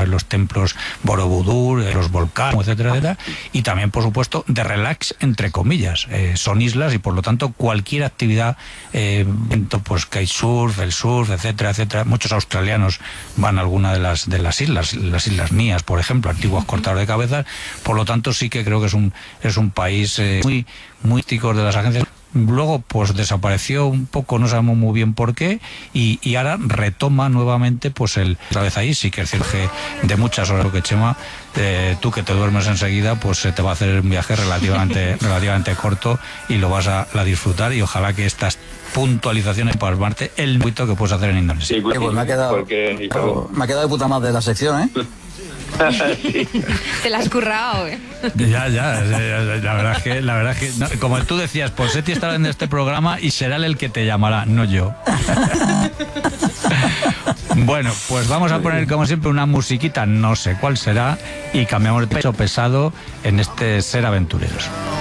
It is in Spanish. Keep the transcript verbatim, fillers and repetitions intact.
ver los templos Borobudur, eh, los volcanes, etcétera, etcétera, y también, por supuesto, de relax, entre comillas. Eh, son islas y, por lo tanto, cualquier actividad, eh, pues kitesurf, el surf, etcétera, etcétera. Muchos australianos van a alguna de las de las islas, las Islas Nías, por ejemplo, antiguos cortadores de cabezas. Por lo tanto, sí que creo que es un es un país eh, muy muy típico de las agencias. Luego, pues desapareció un poco, no sabemos muy bien por qué, y, y ahora retoma nuevamente, pues el otra vez ahí. Sí que es cierto que de muchas horas, que Chema, eh, tú que te duermes enseguida, pues se te va a hacer un viaje relativamente relativamente corto y lo vas a, a disfrutar, y ojalá que estas puntualizaciones para Marte el poquito que puedes hacer en Indonesia. Sí, pues, pues me ha quedado porque, me ha quedado de puta madre la sección, ¿eh? sí. Te la has currado, ¿eh? Ya, ya, la verdad es que, la verdad es que no, como tú decías, Ponseti estará en este programa y será él el que te llamará, no yo. Bueno, pues vamos a poner como siempre una musiquita, no sé cuál será, y cambiamos de peso pesado en este Ser Aventureros.